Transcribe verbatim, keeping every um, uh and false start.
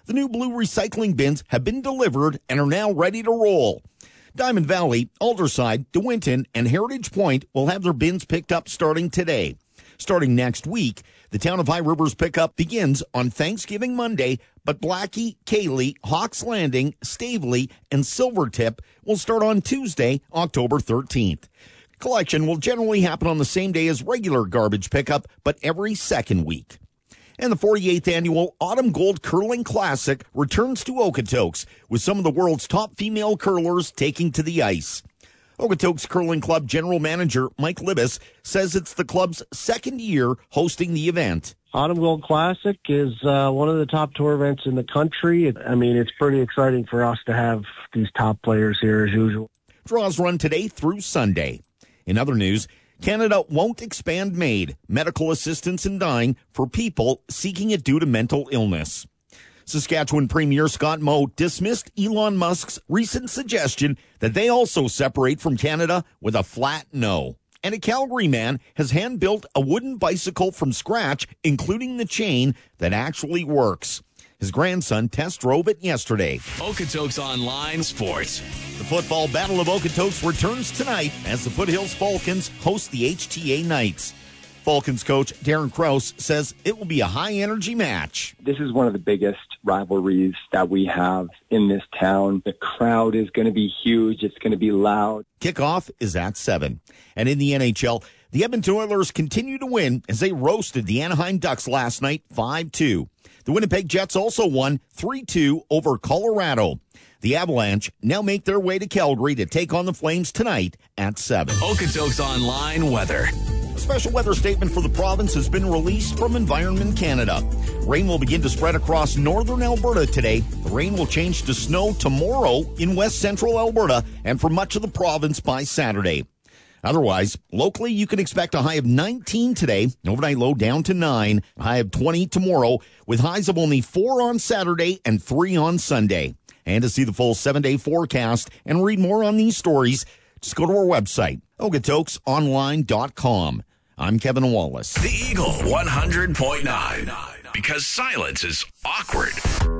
The new blue recycling bins have been delivered and are now ready to roll. Diamond Valley, Alderside, DeWinton, and Heritage Point will have their bins picked up starting today. Starting next week, the Town of High Rivers pickup begins on Thanksgiving Monday, but Blackie, Cayley, Hawks Landing, Staveley, and Silvertip will start on Tuesday, October thirteenth. Collection will generally happen on the same day as regular garbage pickup, but every second week. And the forty-eighth Annual Autumn Gold Curling Classic returns to Okotoks, with some of the world's top female curlers taking to the ice. Okotoks Curling Club General Manager Mike Libis says it's the club's second year hosting the event. Autumn Gold Classic is uh, one of the top tour events in the country. I mean, it's pretty exciting for us to have these top players here as usual. Draws run today through Sunday. In other news, Canada won't expand MAID, medical assistance in dying, for people seeking it due to mental illness. Saskatchewan Premier Scott Moe dismissed Elon Musk's recent suggestion that they also separate from Canada with a flat no. And a Calgary man has hand-built a wooden bicycle from scratch, including the chain, that actually works. His grandson test drove it yesterday. Okotoks Online Sports. The football Battle of Okotoks returns tonight as the Foothills Falcons host the H T A Knights. Falcons coach Darren Krause says it will be a high-energy match. This is one of the biggest rivalries that we have in this town. The crowd is going to be huge. It's going to be loud. Kickoff is at seven. And in the N H L, the Edmonton Oilers continue to win as they roasted the Anaheim Ducks last night five two. The Winnipeg Jets also won three two over Colorado. The Avalanche now make their way to Calgary to take on the Flames tonight at seven. Okotoks Online Weather. A special weather statement for the province has been released from Environment Canada. Rain will begin to spread across northern Alberta today. The rain will change to snow tomorrow in west central Alberta and for much of the province by Saturday. Otherwise, locally, you can expect a high of nineteen today, overnight low down to nine, a high of twenty tomorrow, with highs of only four on Saturday and three on Sunday. And to see the full seven-day forecast and read more on these stories, just go to our website, okotoks online dot com. I'm Kevin Wallace. The Eagle one hundred point nine, because silence is awkward.